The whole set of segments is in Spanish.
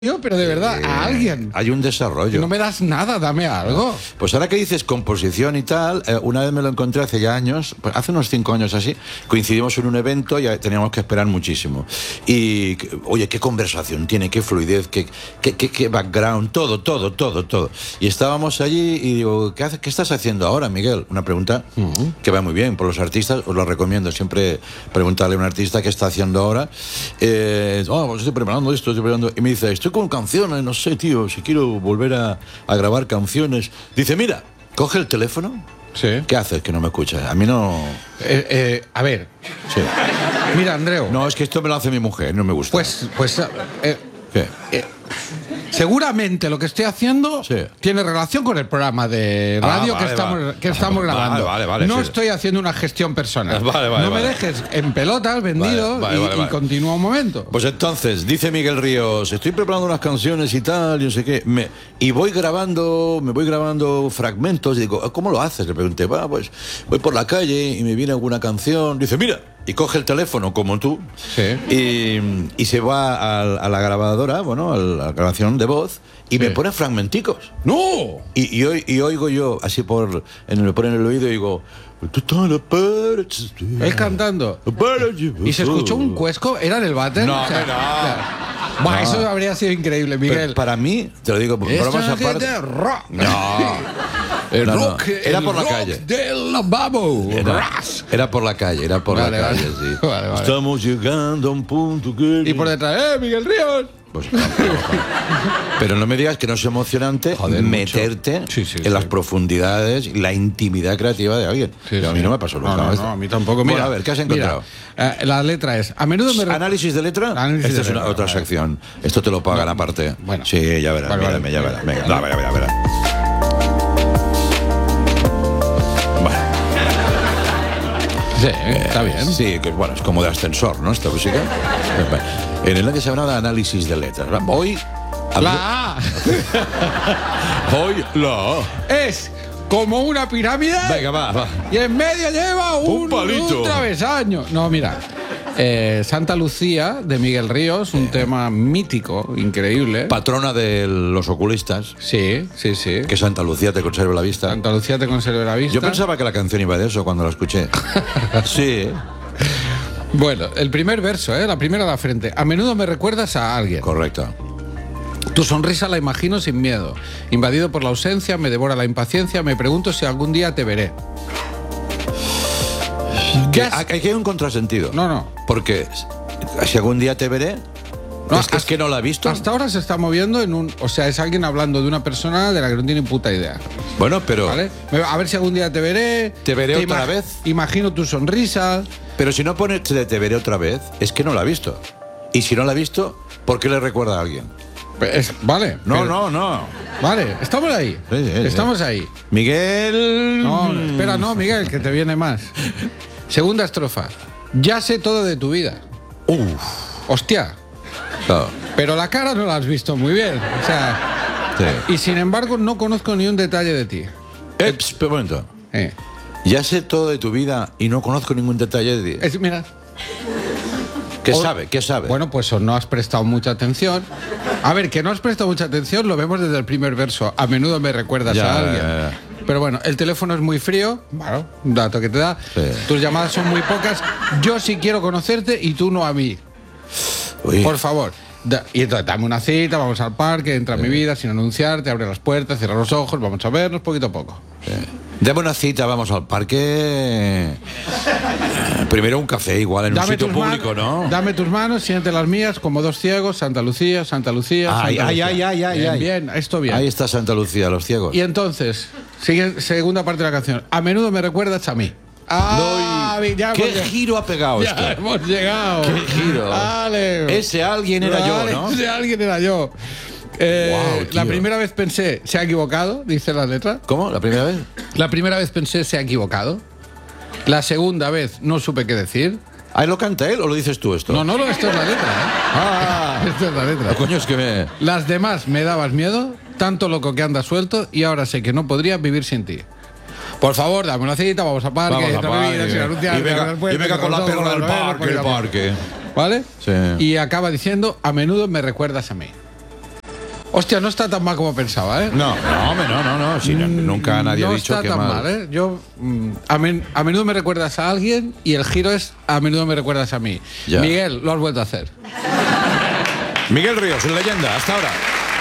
pero de verdad, a alguien. Hay un desarrollo. No me das nada, dame algo. Pues ahora que dices composición y tal, una vez me lo encontré hace ya años, pues hace unos 5 años así, coincidimos en un evento y teníamos que esperar muchísimo. Y, oye, qué conversación tiene, qué fluidez, qué background, todo. Y estábamos allí y digo, ¿qué estás haciendo ahora, Miguel? Una pregunta que va muy bien por los artistas, os lo recomiendo siempre preguntarle a un artista qué está haciendo ahora. Pues estoy preparando esto, y me dice, estoy con canciones, no sé, tío, si quiero volver a grabar canciones. Dice, mira, coge el teléfono. Sí. ¿Qué haces que no me escuchas? A mí no... A ver. Sí. Mira, Andreu. No, es que esto me lo hace mi mujer, no me gusta. ¿Qué? Seguramente lo que estoy haciendo tiene relación con el programa de radio que estamos grabando. Vale, no estoy haciendo una gestión personal. No me dejes en pelotas, vendido, y continúa un momento. Pues entonces, dice Miguel Ríos, estoy preparando unas canciones y tal, y no sé qué, me voy grabando fragmentos, y digo, ¿cómo lo haces? Le pregunté, pues voy por la calle y me viene alguna canción. Dice, mira, y coge el teléfono como tú, y se va a la grabadora, bueno, a la grabación de voz, y me pone fragmenticos. ¡No! Y oigo yo, así me pone en el oído y digo... Él cantando. ¿Y se escuchó un cuesco? ¿Era en el váter? No, no. Eso habría sido increíble, Miguel. Pero para mí, te lo digo, bromas aparte. Rock. No. El rock, era por la rock calle. Del lavabo. Era por la calle, sí. Vale. Estamos llegando a un punto que... Y por detrás, Miguel Ríos. Pues, pero no me digas que no es emocionante meterte en las profundidades y la intimidad creativa de alguien. A mí no me pasó nunca. No, a mí tampoco. Mira, a ver, ¿qué has encontrado? La letra es... A menudo me... ¿Análisis de letra? Esta es otra sección. Esto te lo pagan aparte. Bueno. Sí, ya verás. Ya verás. Venga, verás. Sí, está bien. Sí, que bueno, es como de ascensor, ¿no? Esta música. En el que se hablaba de análisis de letras. Hoy... La A. Hoy la A. Es como una pirámide. Venga, va. Y en medio lleva un palito. Un travesaño. No, mira. Santa Lucía, de Miguel Ríos, un tema mítico, increíble. Patrona de los oculistas. Sí. Que Santa Lucía te conserve la vista. Santa Lucía te conserve la vista. Yo pensaba que la canción iba de eso cuando la escuché. Sí. Bueno, el primer verso, la primera de la frente. A menudo me recuerdas a alguien. Correcto. Tu sonrisa la imagino sin miedo. Invadido por la ausencia, me devora la impaciencia. Me pregunto si algún día te veré. Aquí hay un contrasentido. No. Porque si algún día te veré... ¿Es que no la ha visto? Hasta ahora se está moviendo en un... O sea, es alguien hablando de una persona de la que no tiene puta idea. Bueno, pero... ¿Vale? A ver si algún día te veré. ¿Te veré otra vez? Imagino tu sonrisa. Pero si no pone te veré otra vez, es que no la ha visto. Y si no la ha visto, ¿por qué le recuerda a alguien? Vale. No. Vale, estamos ahí. Estamos ahí. Miguel... No, Miguel, que te viene más. Segunda estrofa. Ya sé todo de tu vida. Hostia. No. Pero la cara no la has visto muy bien. O sea... Sí. Y sin embargo no conozco ni un detalle de ti. Pero un momento. Ya sé todo de tu vida y no conozco ningún detalle de ti. Mira. ¿Qué sabe? Bueno, pues no has prestado mucha atención. A ver, que no has prestado mucha atención lo vemos desde el primer verso. A menudo me recuerdas a alguien. Pero bueno, el teléfono es muy frío. Bueno, un dato que te da. Sí. Tus llamadas son muy pocas. Yo sí quiero conocerte y tú no a mí. Uy. Por favor. Y entonces dame una cita, vamos al parque, entra en mi vida sin anunciarte, abre las puertas, cierra los ojos, vamos a vernos poquito a poco. Dame una cita, vamos al parque. Primero un café, igual en un sitio público, ¿no? Dame tus manos, siente las mías, como dos ciegos, Santa Lucía, Santa Lucía. Bien, esto bien. Ahí está Santa Lucía, los ciegos. Y entonces, sigue segunda parte de la canción. A menudo me recuerdas a mí. ¿Qué giro ha pegado esto? Ya hemos llegado. ¿Qué giro? Vale. Ese alguien era yo, ¿no? Ese alguien era yo. La primera vez pensé, se ha equivocado, dice la letra. ¿Cómo? ¿La primera vez? La primera vez pensé, se ha equivocado. La segunda vez no supe qué decir. ¿Lo canta él o lo dices tú esto? No, esto es la letra, Esto es la letra. Coño, es que Las demás me dabas miedo, tanto loco que andas suelto, y ahora sé que no podría vivir sin ti. Por favor, dame una cita, vamos a parque, y venga con la perla del parque. ¿Vale? Sí. Y acaba diciendo, a menudo me recuerdas a mí. Hostia, no está tan mal como pensaba, ¿eh? No. Sí, nunca nadie ha dicho que mal. No está tan mal, ¿eh? Yo, a menudo me recuerdas a alguien y el giro es a menudo me recuerdas a mí. Ya. Miguel, lo has vuelto a hacer. Miguel Ríos, leyenda, hasta ahora.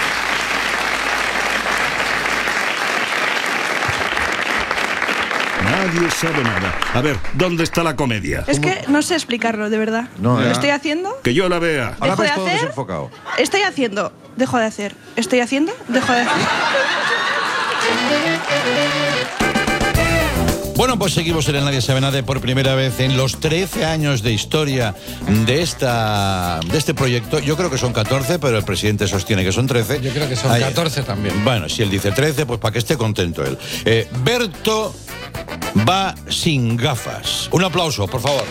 Nadie sabe nada. A ver, ¿dónde está la comedia? Es que no sé explicarlo, de verdad. No, ¿Lo estoy haciendo? Que yo la vea. Ahora ¿Dejo de ves todo hacer? desenfocado. Estoy haciendo. Dejo de hacer. Estoy haciendo. Dejo de hacer. Bueno, pues seguimos en el Nadie Sabe Nada por primera vez en los 13 años de historia de este proyecto. Yo creo que son 14, pero el presidente sostiene que son 13. Yo creo que son 14 también. Bueno, si él dice 13, pues para que esté contento él. Berto va sin gafas. Un aplauso, por favor.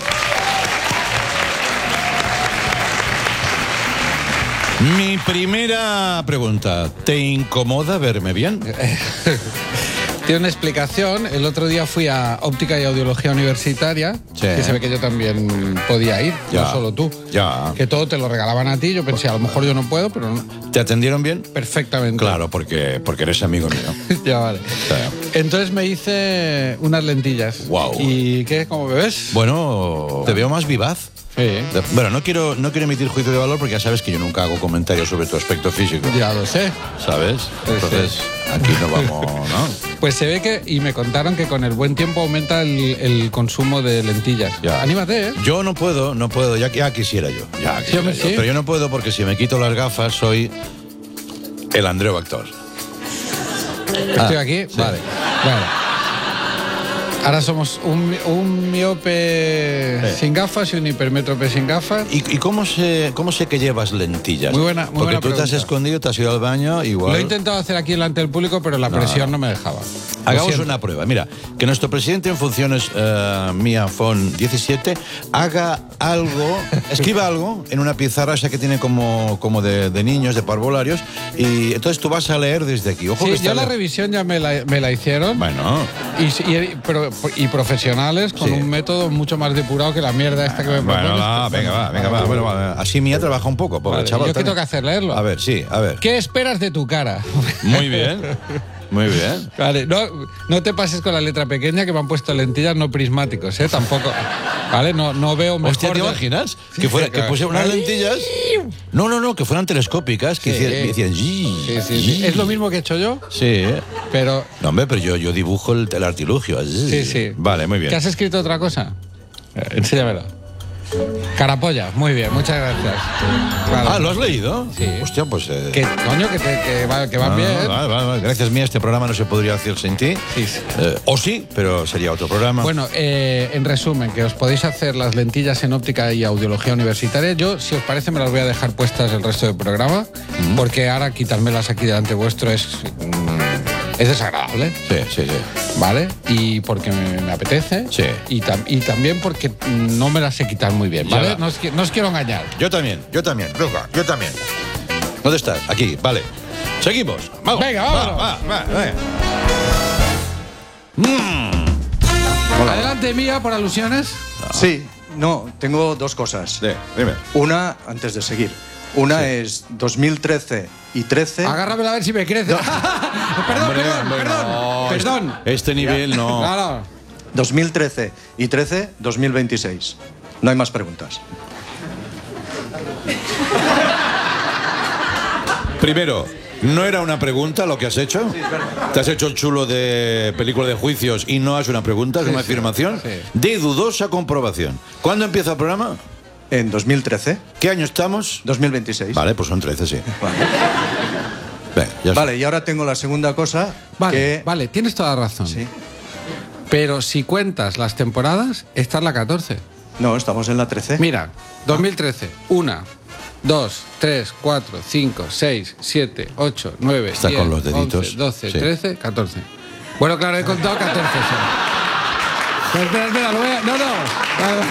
Mi primera pregunta, ¿te incomoda verme bien? Tiene una explicación. El otro día fui a Óptica y Audiología Universitaria, Sí. que se ve que yo también podía ir, Ya. no solo tú. Ya. Que todo te lo regalaban a ti. Yo pensé, a lo mejor yo no puedo, pero no, ¿Te atendieron bien? perfectamente. Claro, porque eres amigo mío. Ya vale. Sí. Entonces me hice unas lentillas. Guau. ¿Y qué? ¿Cómo me ves? Bueno, te veo más vivaz. Sí. Bueno, no quiero emitir juicio de valor porque ya sabes que yo nunca hago comentarios sobre tu aspecto físico. Ya lo sé. ¿Sabes? Entonces, aquí no vamos, ¿no? Pues se ve que, y me contaron que con el buen tiempo aumenta el consumo de lentillas. Ya. Anímate, ¿eh? Yo no puedo, ya quisiera yo. Ya quisiera hombre, yo. sí. Pero yo no puedo porque si me quito las gafas soy el Andreu actor. Estoy aquí. sí. Vale. Ahora somos un miope sin gafas y un hipermétrope sin gafas. ¿Y cómo sé que llevas lentillas? Muy buena Porque tú te has pregunta. escondido, te has ido al baño, igual. Lo he intentado hacer aquí delante del público, pero la presión no me dejaba. Lo Hagamos siento. una prueba. Mira, que nuestro presidente en funciones, Mia Fon 17, haga algo, escriba algo en una pizarra esa que tiene como de niños, de parvularios, y entonces tú vas a leer desde aquí. Ojo que Sí, está yo la revisión ya me la hicieron. Bueno, Y profesionales con Sí. un método mucho más depurado que la mierda esta que me propones. venga, va. Bueno, va. Así Mia trabaja un poco, pobre Vale, chaval. ¿yo qué también. tengo que hacer? ¿Leerlo? A ver, sí, a ver. ¿Qué esperas de tu cara? Muy bien, muy bien. Vale, no te pases con la letra pequeña que me han puesto lentillas no prismáticos, ¿eh? Tampoco. Vale, no veo mejor. Hostia, ¿te de- imaginas? Sí, que pusieran unas lentillas. No, que fueran telescópicas, que Sí. hicieran. Sí. Es lo mismo que he hecho yo, Sí, pero. No, hombre, pero yo dibujo el artilugio. Sí. Vale, muy bien. ¿Qué has escrito otra cosa? Enséñamelo. Carapolla, muy bien, muchas gracias. Vale. Ah, ¿lo has leído? Sí. Hostia, pues... Que coño, que van bien. Vale. Gracias, Mía, este programa no se podría hacer sin ti. Sí. O sí, pero sería otro programa. Bueno, en resumen, que os podéis hacer las lentillas en óptica y audiología universitaria. Yo, si os parece, me las voy a dejar puestas el resto del programa, porque ahora quitármelas aquí delante vuestro es desagradable, Sí. ¿vale? Y porque me apetece. Sí. Y también porque no me las sé quitar muy bien, ¿vale? Ya. No os quiero engañar. Yo también. Luca, yo también. ¿Dónde estás? Aquí, vale. Seguimos. Vamos. Venga, vámonos. Va. Adelante, Mía, por alusiones. Sí, no, tengo dos cosas. Sí, dime. Una, antes de seguir, una es 2013 y 13. Agárramela a ver si me crece. Perdón. Este nivel no. Claro. 2013 y 13, 2026. No hay más preguntas. Primero, ¿no era una pregunta lo que has hecho? ¿Te has hecho el chulo de película de juicios y no es una pregunta, es una afirmación? sí. De dudosa comprobación. ¿Cuándo empieza el programa? En 2013, ¿Qué año estamos? 2026. Vale, pues son 13, sí. Vale. Venga, ya está. Vale, y ahora tengo la segunda cosa. que... Vale, tienes toda la razón. Sí. Pero si cuentas las temporadas, esta es la 14. No, estamos en la 13. Mira, 2013, 1, 2, 3, 4, 5, 6, 7, 8, 9, Está 10, con los deditos. 11, 12, Sí. 13, 14. Bueno, claro, he contado 14. sí. Pero espera, lo voy a... No. Vale.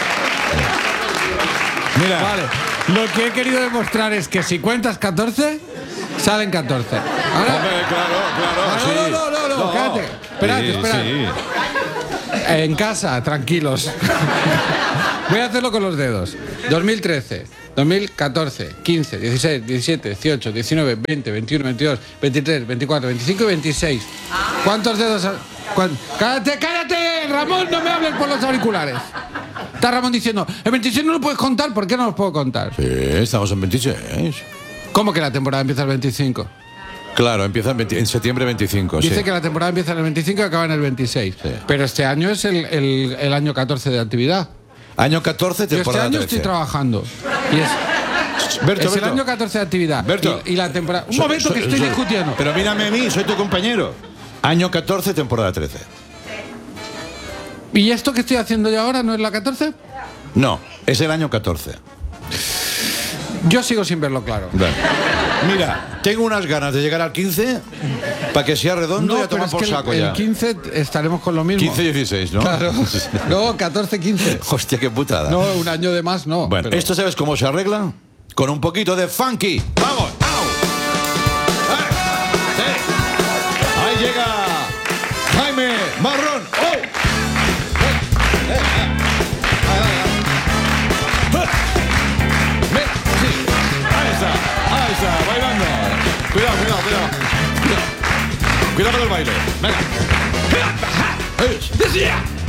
Mira, Vale, lo que he querido demostrar es que si cuentas 14, salen 14. Ahora... hombre, claro, sí. No, cállate. Espérate. Sí. En casa, tranquilos. Voy a hacerlo con los dedos. 2013, 2014, 15, 16, 17, 18, 19, 20, 21, 22, 23, 24, 25 y 26. ¿Cuántos dedos? ¡Cállate, cállate! Ramón, no me hables por los auriculares. Está Ramón diciendo, el 26 no lo puedes contar, ¿por qué no los puedo contar? Sí, estamos en 26. ¿Cómo que la temporada empieza el 25? Claro, empieza en septiembre 25. Dice sí. que la temporada empieza en el 25 y acaba en el 26. Sí. Pero este año es el año 14 de actividad. Año 14, Yo este temporada año 13. estoy trabajando. Y es Berto, el año 14 de actividad. Berto. Y la temporada... Un momento que estoy discutiendo. Pero mírame a mí, soy tu compañero. Año 14, temporada 13. ¿Y esto que estoy haciendo yo ahora no es la 14? No, es el año 14. Yo sigo sin verlo claro. Vale. Mira, tengo unas ganas de llegar al 15 para que sea redondo y a pero tomar es por que saco el ya. 15 estaremos con lo mismo. 15 y 16, ¿no? Claro. No, 14, 15. Hostia, qué putada. No, un año de más no. Bueno, pero- ¿esto sabes cómo se arregla? Con un poquito de funky. ¡Vamos! ¡Au! Sí. Ahí llega Jaime Marrón. ¡Oh! Sí. Ahí está, bailando. Cuidado. Cuidado con el baile. Venga.